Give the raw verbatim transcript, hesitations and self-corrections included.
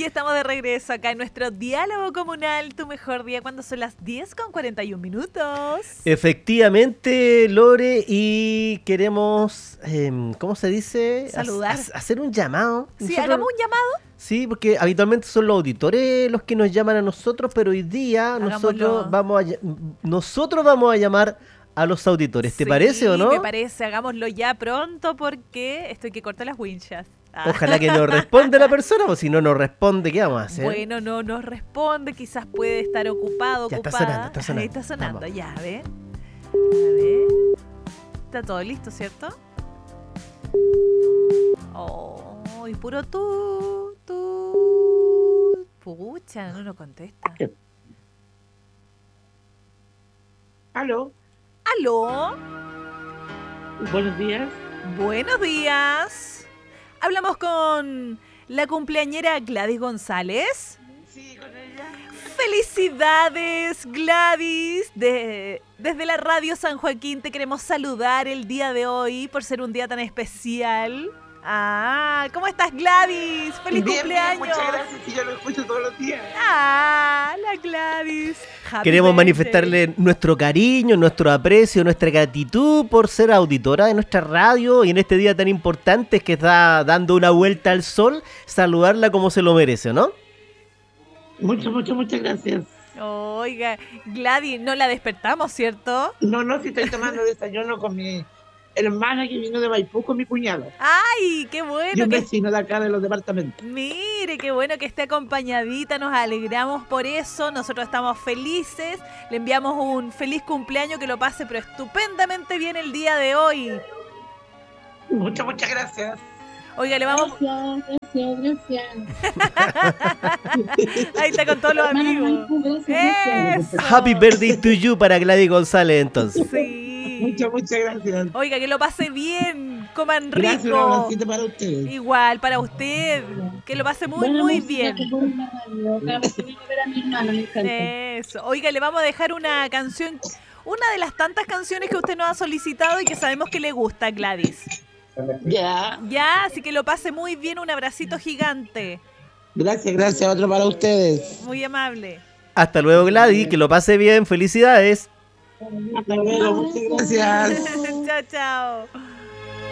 Y estamos de regreso acá en nuestro diálogo comunal, tu mejor día, cuando son las diez con cuarenta y un minutos. Efectivamente, Lore, y queremos, eh, ¿cómo se dice? Saludar. Ha- hacer un llamado. Sí, Nosotros- hagamos un llamado. Sí, porque habitualmente son los auditores los que nos llaman a nosotros, pero hoy día Hagámoslo. nosotros vamos, a, ll- nosotros vamos a llamar a los auditores. ¿Te Sí, parece o no? me parece, hagámoslo ya pronto porque estoy que cortar las winchas. Ah. Ojalá que nos responda la persona, o si no nos responde, ¿qué vamos a hacer? Bueno, no nos responde, quizás puede estar ocupado, Ya está ocupada. sonando, está sonando. Ahí está sonando, Vamos. ya, a ver. A ver. Está todo listo, ¿cierto? Oh, y puro tú, tú. Pucha, no nos contesta. Aló, ¿Aló? buenos días. Buenos días. Hablamos con la cumpleañera Gladys González. Sí, con ella. ¡Felicidades, Gladys! De- desde la radio San Joaquín te queremos saludar el día de hoy por ser un día tan especial. Ah, ¿cómo estás, Gladys? ¡Feliz Bien, cumpleaños! bien, muchas gracias, y yo lo escucho todos los días. Ah, la Gladys. Happy Queremos birthday. manifestarle nuestro cariño, nuestro aprecio, nuestra gratitud por ser auditora de nuestra radio y en este día tan importante que está dando una vuelta al sol, saludarla como se lo merece, ¿no? Muchas, muchas, muchas gracias. Oiga, Gladys, no la despertamos, ¿cierto? No, no, si estoy tomando desayuno con mi hermana que vino de Maipú con mi cuñado. ¡Ay, qué Y bueno! un Que... vecino de acá de los departamentos. Mire, qué bueno que esté acompañadita, nos alegramos por eso, nosotros estamos felices, le enviamos un feliz cumpleaños, que lo pase pero estupendamente bien el día de hoy. Muchas, muchas gracias. Oiga, le vamos... Gracias, gracias, gracias. Ahí está con todos los amigos. Gracias, Eso. Happy birthday to you para Gladys González entonces. Sí. Muchas, muchas gracias. Oiga, que lo pase bien, coman Gracias, un rico. abracito para ustedes. Igual, para usted, que lo pase muy, Buena muy música bien. que pongo en la radio. Cada vez que vengo a ver a mi hermano, me encanta. Eso. Oiga, le vamos a dejar una canción, una de las tantas canciones que usted nos ha solicitado y que sabemos que le gusta, Gladys. Ya. Ya, así que lo pase muy bien, un abracito gigante. Gracias, gracias. Otro para ustedes. Muy amable. Hasta luego, Gladys, que lo pase bien, felicidades. Hasta luego, muchas gracias. Chao, chao.